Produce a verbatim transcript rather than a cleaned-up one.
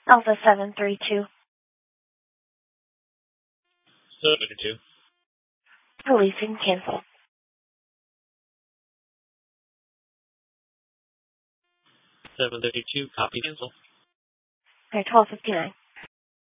Alpha seven three two. seven thirty-two. Releasing cancel. seven thirty-two, copy cancel. Okay, twelve fifty-nine.